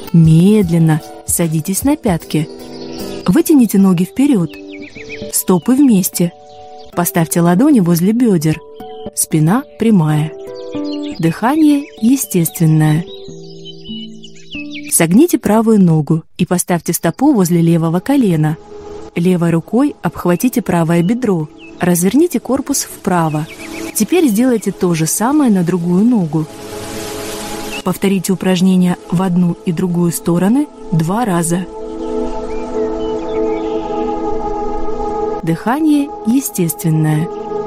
Медленно садитесь на пятки. Вытяните ноги вперед. Стопы вместе. Поставьте ладони возле бедер. Спина прямая. Дыхание естественное. Согните правую ногу и поставьте стопу возле левого колена. Левой рукой обхватите правое бедро. Разверните корпус вправо. Теперь сделайте то же самое на другую ногу. Повторите упражнение в одну и другую стороны 2 раза. Дыхание естественное.